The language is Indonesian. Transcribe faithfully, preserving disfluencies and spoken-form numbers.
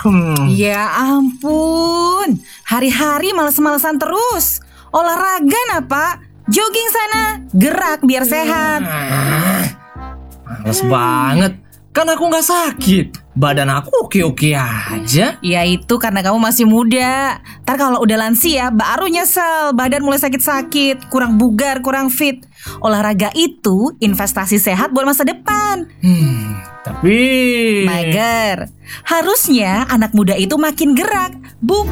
Hmm. Ya ampun, hari-hari males-malesan terus. Olahraga nah Pak, jogging sana, gerak biar sehat. Males banget. Kan aku gak sakit. Badan aku oke-oke aja. Ya itu karena kamu masih muda. Ntar kalau udah lansia baru nyesel, badan mulai sakit-sakit, kurang bugar, kurang fit. Olahraga itu investasi sehat buat masa depan. Hmm, tapi Mager. Harusnya anak muda itu makin gerak, bukan